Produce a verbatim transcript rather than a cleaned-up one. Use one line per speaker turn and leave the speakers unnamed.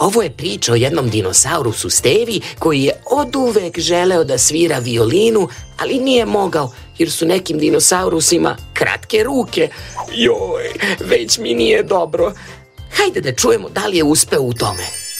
Ovo je priča o jednom dinosaurusu Stevi koji je oduvek želeo da svira violinu, ali nije mogao jer su nekim dinosaurusima kratke ruke. Joj, već mi nije dobro. Hajde da čujemo da li je uspeo u tome.